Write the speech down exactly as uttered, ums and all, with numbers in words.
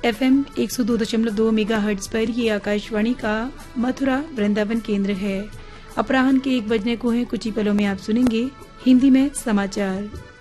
FM एक सौ दो दशमलव दो मेगाहर्ट्ज पर ये आकाशवाणी का मथुरा वृंदावन केंद्र है। अपराह्न के एक बजने को है, कुछ ही पलों में आप सुनेंगे हिंदी में समाचार।